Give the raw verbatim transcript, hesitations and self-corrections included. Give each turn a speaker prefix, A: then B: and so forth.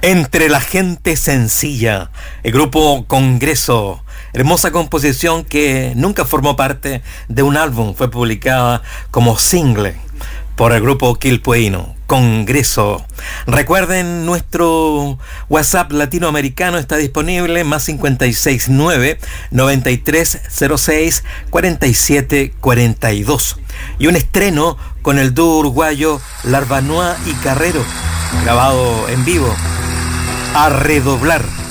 A: Entre la gente sencilla, el grupo Congreso, hermosa composición que nunca formó parte de un álbum, fue publicada como single por el grupo quilpueíno, Congreso. Recuerden, nuestro WhatsApp latinoamericano está disponible, más cincuenta y seis nueve, noventa y tres cero seis, cuarenta y siete cuarenta y dos. Y un estreno con el dúo uruguayo Larbanois y Carrero, grabado en vivo. A redoblar.